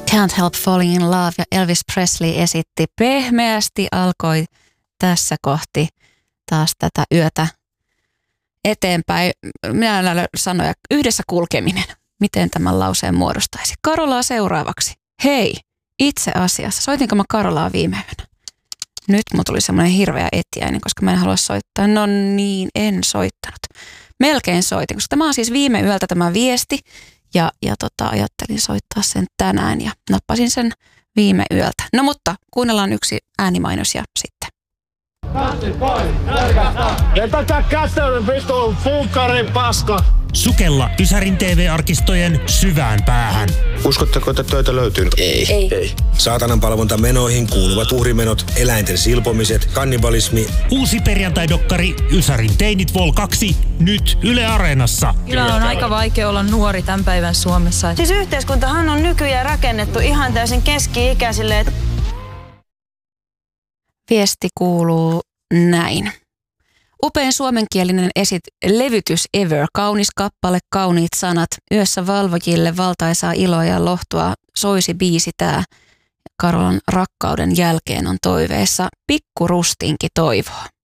Can't Help Falling in Love ja Elvis Presley esitti pehmeästi, alkoi tässä kohti taas tätä yötä eteenpäin. Minä en ole sanoja, yhdessä kulkeminen. Miten tämän lauseen muodostaisi? Karolaa seuraavaksi. Hei, itse asiassa, soitinko mä Karolaa viime yönä? Nyt mun tuli semmoinen hirveä etiäinen, koska mä en halua soittaa. No niin, en soittanut. Melkein soitin, koska tämä on siis viime yöltä tämä viesti. Ja ajattelin soittaa sen tänään ja nappasin sen viime yöltä. No mutta kuunnellaan yksi äänimainos ja sitten. Vetäkää käteen, vittu, funkkarin paska. Sukella Ysärin TV-arkistojen syvään päähän. Uskotteko, että töitä löytyy? Ei. Saatanan palvontamenoihin kuuluvat uhrimenot, eläinten silpomiset, kannibalismi. Uusi perjantai-dokkari Ysärin teinit Vol 2 nyt Yle Areenassa. Kyllä on aika vaikea olla nuori tämän päivän Suomessa. Siis yhteiskuntahan on nykyään rakennettu ihan täysin keski-ikäisille. Viesti kuuluu näin. Upein suomenkielinen levytys ever. Kaunis kappale, kauniit sanat. Yössä valvojille valtaisaa iloa ja lohtua. Soisi biisi tää. Karolan rakkauden jälkeen on toiveessa pikku rustinki toivoa.